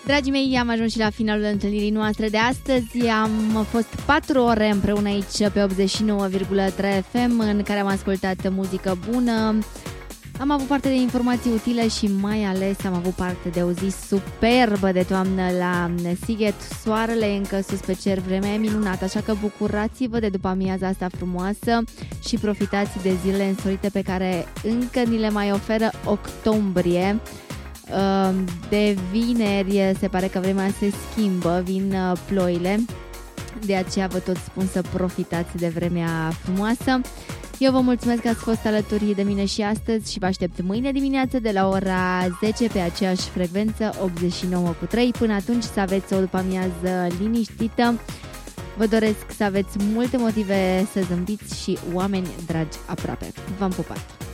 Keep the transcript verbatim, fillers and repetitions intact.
Dragii mei, am ajuns și la finalul întâlnirii noastre de astăzi. Am fost patru ore împreună aici pe optzeci și nouă virgulă trei F M, în care am ascultat muzică bună. Am avut parte de informații utile și mai ales am avut parte de o zi superbă de toamnă la Sighet. Soarele e încă sus pe cer, vremea e minunată, așa că bucurați-vă de după amiaza asta frumoasă și profitați de zilele însorite pe care încă ni le mai oferă octombrie. De vineri se pare că vremea se schimbă, vin ploile, de aceea vă tot spun să profitați de vremea frumoasă. Eu vă mulțumesc că ați fost alături de mine și astăzi și vă aștept mâine dimineață de la ora zece pe aceeași frecvență optzeci și nouă cu trei. Până atunci să aveți o după-amiază liniștită. Vă doresc să aveți multe motive să zâmbiți și oameni dragi aproape. V-am pupat!